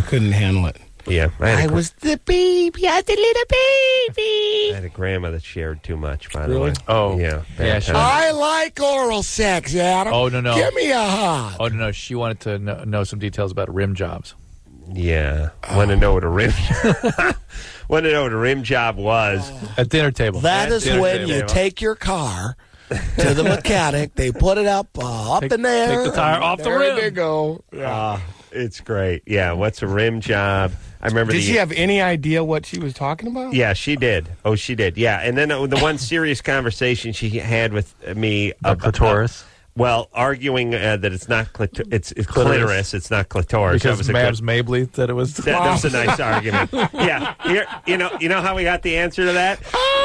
couldn't handle it. Yeah. I was the baby. I was the little baby. I had a grandma that shared too much, by the Really? way. Oh. Yeah. Yeah, bad I like oral sex, Adam. Oh, no. Give me a hug. Oh, no. She wanted to know some details about rim jobs. Yeah. Want to know what a rim job was. At dinner table. That is Dinner when table. you take your car to the mechanic. They put it up in there. Take the tire off the there rim. They go. Yeah. It's great. Yeah. What's a rim job? I remember. Did she have any idea what she was talking about? Yeah, she did. Oh, she did. Yeah. And then the one serious conversation she had with me about clitoris. Well, arguing that it's not it's clitoris, it's not clitoris. Because that was Mabs Mabley said it was. that was a nice argument. Yeah. Here, you know how we got the answer to that?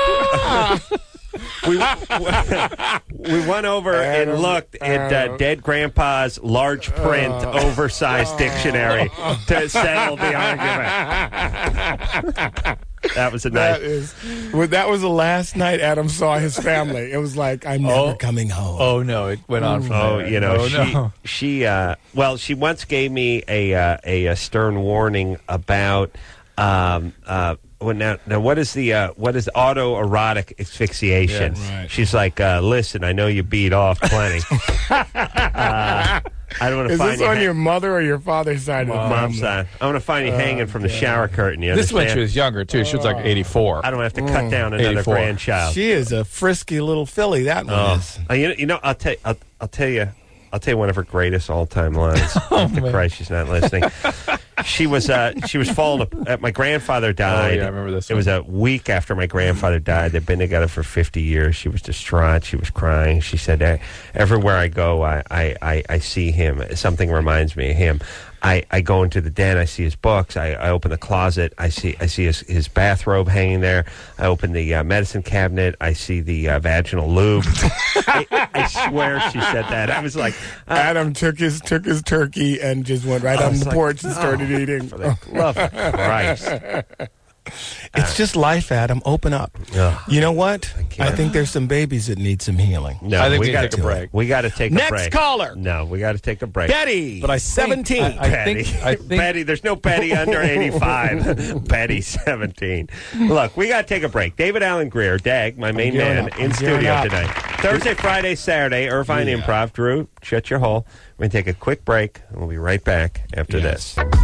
We went over and looked at Dead Grandpa's large print, oversized dictionary to settle the argument. That was a nice. That was the last night Adam saw his family. It was like, I'm never coming home. Oh, no. It went on from there. She once gave me a stern warning about now what is autoerotic asphyxiation? Yeah, right. She's like, listen, I know you beat off plenty. I don't want to Is find this you on your mother or your father's side of the mom's family? side. I want to find you hanging from the shower curtain. You This when understand? she was younger, too. She was like 84. I don't have to cut down another 84. grandchild. She is a frisky little filly, that one is. You know, I'll tell you one of her greatest all-time lines. Christ, she's not listening. She was falling. My grandfather died. Oh, yeah, I remember this It was one. a week after my grandfather died. They'd been together for 50 years. She was distraught. She was crying. She said, "Everywhere I go, I see him. Something reminds me of him." I go into the den. I see his books. I open the closet. I see his bathrobe hanging there. I open the medicine cabinet. I see the vaginal lube. I swear she said that. I was like, Adam took his turkey and just went right on the porch and started eating. for the love of Christ. It's just life, Adam. Open up. Ugh. You know what? can't. I think there's some babies that need some healing. No, I think we gotta need to take a break. We got to take a break. Next caller. No, we got to take a break. Betty. But I 17. Betty. I think Betty, there's no Betty under 85. Betty, 17. Look, we got to take a break. David Allen Greer, Dag, my main gearing man, up. in I'm gearing studio up. tonight. Thursday, Friday, Saturday, Irvine Improv. Drew, shut your hole. We're going to take a quick break, and we'll be right back after this.